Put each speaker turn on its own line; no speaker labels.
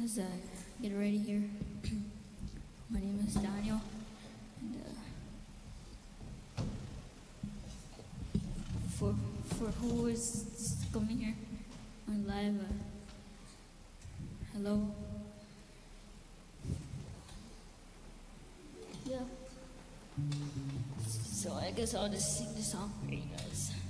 as I get ready here. My name is Daniel, and for who is coming here on live, hello. Yeah. So I guess I'll just sing the song for you guys.